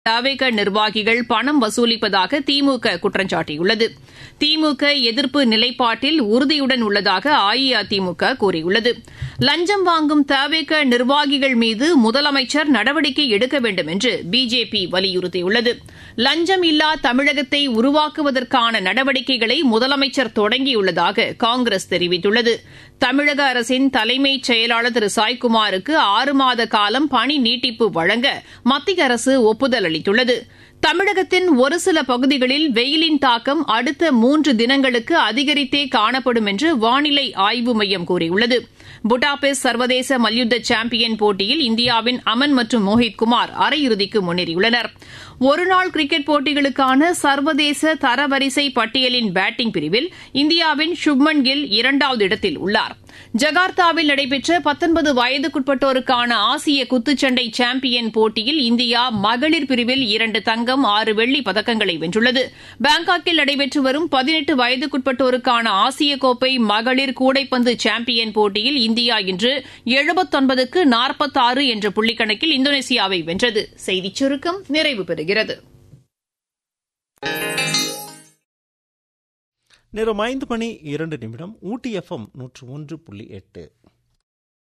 தவேக நிர்வாகிகள் பணம் வசூலிப்பதாக திமுக குற்றம் சாட்டியுள்ளது. திமுக எதிர்ப்பு நிலைப்பாட்டில் உறுதியுடன் உள்ளதாக அஇஅதிமுக கூறியுள்ளது. லஞ்சம் வாங்கும் தவேக நிர்வாகிகள் மீது முதலமைச்சர் நடவடிக்கை எடுக்க வேண்டும் என்று பிஜேபி வலியுறுத்தியுள்ளது. லஞ்சம் இல்லா தமிழகத்தை உருவாக்குவதற்கான நடவடிக்கைகளை முதலமைச்சர் தொடங்கியுள்ளதாக காங்கிரஸ் தெரிவித்துள்ளது. தமிழக அரசின் தலைமைச் செயலாளர் திரு சாய்குமாருக்கு 6 மாத காலம் பணி நீட்டிப்பு வழங்க மத்திய அரசு ஒப்புதல் அளித்துள்ளது. தமிழகத்தின் ஒரு சில பகுதிகளில் வெயிலின் தாக்கம் அடுத்த 3 தினங்களுக்கு அதிகரித்தே காணப்படும் என்று வானிலை ஆய்வு மையம் கூறியுள்ளது. புடாபெஸ்ட் சர்வதேச மல்யுத்த சாம்பியன் போட்டியில் இந்தியாவின் அமன் மற்றும் மோஹித்குமார் அரையிறுதிக்கு முன்னேறியுள்ளனர். ஒருநாள் கிரிக்கெட் போட்டிகளுக்கான சர்வதேச தரவரிசை பட்டியலின் பேட்டிங் பிரிவில் இந்தியாவின் சுப்மன் கில் 2வது இடத்தில் உள்ளார். ஜகார்த்தாவில் நடைபெற்ற 19 வயதுக்குட்பட்டோருக்கான ஆசிய குத்துச்சண்டை சாம்பியன் போட்டியில் இந்தியா மகளிர் பிரிவில் 2 தங்கம் 6 வெள்ளிப் பதக்கங்களை வென்றுள்ளது. பாங்காக்கில் நடைபெற்று வரும் 18 வயதுக்குட்பட்டோருக்கான ஆசிய கோப்பை மகளிர் கூடைப்பந்து சாம்பியன் போட்டியில் இந்தியா இன்று 79க்கு 46 என்ற புள்ளிக்கணக்கில் இந்தோனேசியாவை வென்றது. செய்திச் சுருக்கம் நிறைவு பெறுகிறது. நேரம் 5 மணி 2 நிமிடம். ஊட்டி FM 101.8.